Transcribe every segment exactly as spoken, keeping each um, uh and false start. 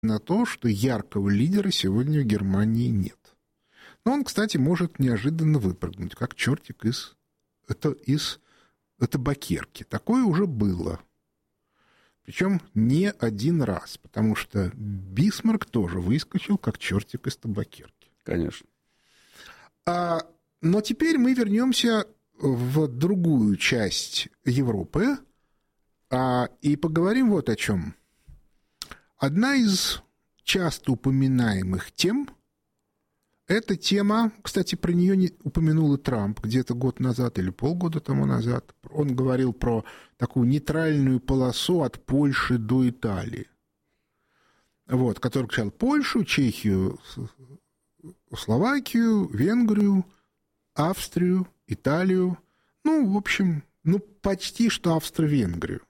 на то, что яркого лидера сегодня в Германии нет. Но он, кстати, может неожиданно выпрыгнуть, как чертик из, это, из табакерки. Такое уже было. Причем не один раз, потому что Бисмарк тоже выскочил, как чертик из табакерки. Конечно. А, но теперь мы вернемся в другую часть Европы а, и поговорим вот о чем. Одна из часто упоминаемых тем – это тема, кстати, про нее не упомянул и Трамп где-то год назад или полгода тому назад. Он говорил про такую нейтральную полосу от Польши до Италии, вот, который включал Польшу, Чехию, Словакию, Венгрию, Австрию, Италию, ну, в общем, ну, почти что Австро-Венгрию.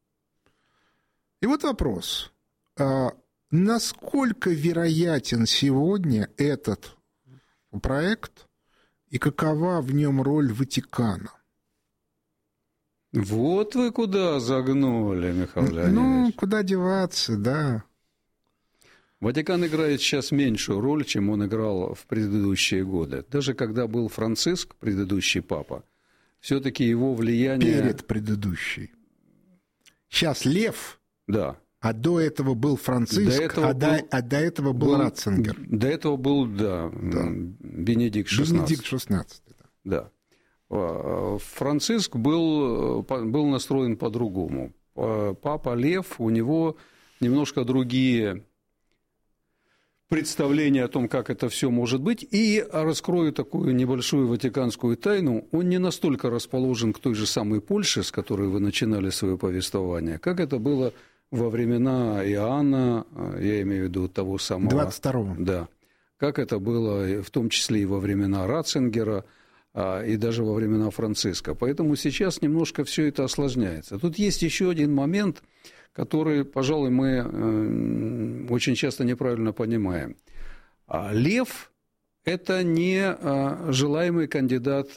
И вот вопрос. Насколько вероятен сегодня этот проект и какова в нем роль Ватикана? Вот вы куда загнули, Михаил Леонидович. Ну, куда деваться, да. Ватикан играет сейчас меньшую роль, чем он играл в предыдущие годы. Даже когда был Франциск, предыдущий папа, все-таки его влияние... Перед предыдущей. Сейчас Лев... Да. А до этого был Франциск, до этого а, был, до, а до этого был, был Ратцингер. До этого был, да, да. Бенедикт шестнадцатый. Бенедикт шестнадцатый, да. Да. Франциск был, был настроен по-другому. Папа Лев, у него немножко другие представления о том, как это все может быть. И раскрою такую небольшую ватиканскую тайну, он не настолько расположен к той же самой Польше, с которой вы начинали свое повествование, как это было во времена Иоанна, я имею в виду того самого... двадцать второго. Да. Как это было в том числе и во времена Ратцингера, и даже во времена Франциска. Поэтому сейчас немножко все это осложняется. Тут есть еще один момент, который, пожалуй, мы очень часто неправильно понимаем. Лев – это не желаемый кандидат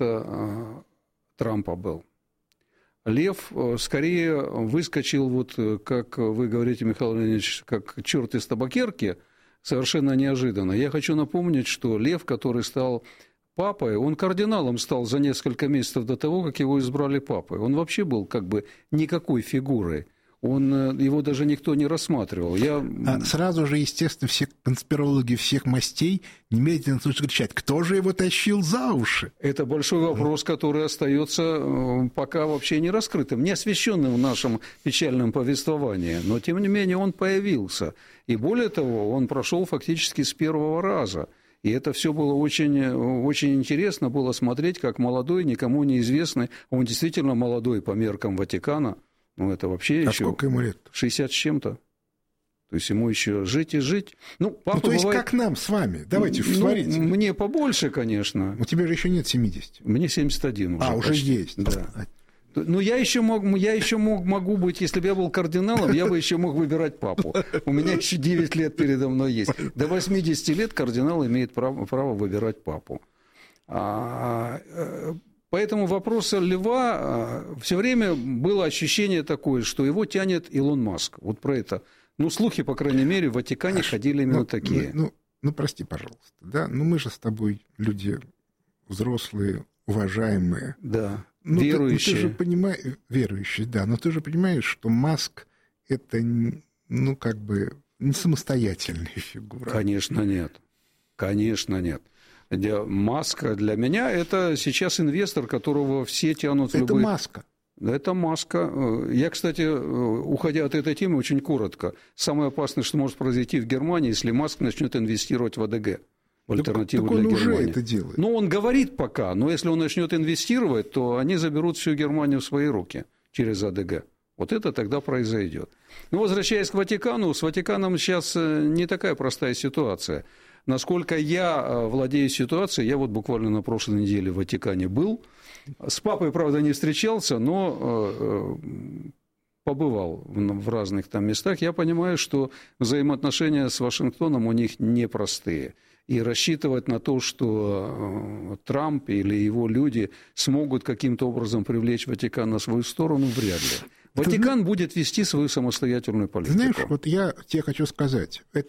Трампа был. Лев скорее выскочил, вот, как вы говорите, Михаил Леонидович, как черт из табакерки, совершенно неожиданно. Я хочу напомнить, что Лев, который стал папой, он кардиналом стал за несколько месяцев до того, как его избрали папой. Он вообще был как бы никакой фигурой. Он, его даже никто не рассматривал. Я... Сразу же, естественно, все конспирологи всех мастей немедленно начали кричать, кто же его тащил за уши? Это большой вопрос, который остается пока вообще не раскрытым, не освещенным в нашем печальном повествовании. Но, тем не менее, он появился. И более того, он прошел фактически с первого раза. И это все было очень, очень интересно было смотреть, как молодой, никому неизвестный, он действительно молодой по меркам Ватикана. Ну, это вообще а еще... сколько ему лет? шестьдесят с чем-то. То есть, ему еще жить и жить. Ну, папа ну то есть, бывает... как нам с вами? Давайте, ну, смотрите. Мне побольше, конечно. У тебя же еще нет семидесяти. Мне семьдесят один уже. А, уже почти. есть. Да. Ну, я еще, мог, я еще мог, могу быть, если бы я был кардиналом, я бы еще мог выбирать папу. У меня еще девять лет передо мной есть. До восьмидесяти лет кардинал имеет право, право выбирать папу. А, поэтому вопрос Льва, все время было ощущение такое, что его тянет Илон Маск. Вот про это. Ну, слухи, по крайней мере, в Ватикане Аж, ходили именно ну, такие. Ну, ну, ну, прости, пожалуйста. Да? Ну, мы же с тобой люди взрослые, уважаемые. Да. Ну, верующие. Ты, ну, ты же понимаешь, верующие, да, но ты же понимаешь, что Маск – это, ну, как бы, не самостоятельная фигура. Конечно, нет. Конечно, нет. Маск для меня – это сейчас инвестор, которого все тянут в это любой... Маска. Это Маска. Я, кстати, уходя от этой темы, очень коротко. Самое опасное, что может произойти в Германии, если Маск начнет инвестировать в АДГ. Альтернативу так, так для он Германии. уже это делает. Ну, он говорит пока, но если он начнет инвестировать, то они заберут всю Германию в свои руки через АДГ. Вот это тогда произойдет. Но возвращаясь к Ватикану, с Ватиканом сейчас не такая простая ситуация. Насколько я владею ситуацией, я вот буквально на прошлой неделе в Ватикане был. С папой, правда, не встречался, но побывал в разных там местах. Я понимаю, что взаимоотношения с Вашингтоном у них непростые. И рассчитывать на то, что Трамп или его люди смогут каким-то образом привлечь Ватикан на свою сторону, вряд ли. Ватикан Ты... будет вести свою самостоятельную политику. Знаешь, вот я тебе хочу сказать,